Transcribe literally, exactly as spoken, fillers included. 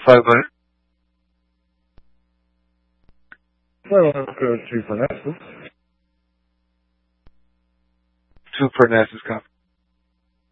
Five hundred. Well, let's go two for Nessus. Two for Nessus copy.